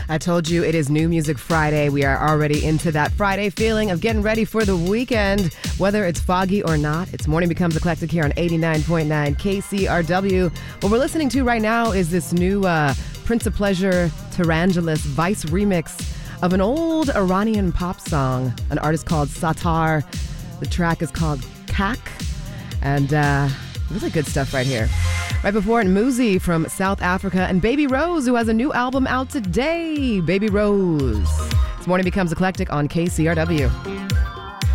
I told you it is New Music Friday. We are already into that Friday feeling of getting ready for the weekend. Whether it's foggy or not, it's Morning Becomes Eclectic here on 89.9 KCRW. What we're listening to right now is this new Prince of Pleasure Tarantulas Vice remix of an old Iranian pop song, an artist called Satar. The track is called Kak, and really good stuff right here. Right before it, Muzi from South Africa and Baby Rose, who has a new album out today. Baby Rose. This Morning Becomes Eclectic on KCRW.